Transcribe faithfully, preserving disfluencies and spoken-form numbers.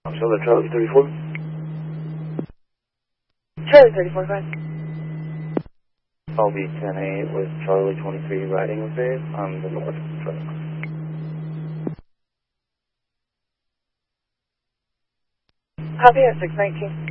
Charlie, Charlie thirty-four. Charlie thirty-four, five. I'll be ten eight with Charlie twenty-three riding with Dave on the north truck. Copy at six nineteen.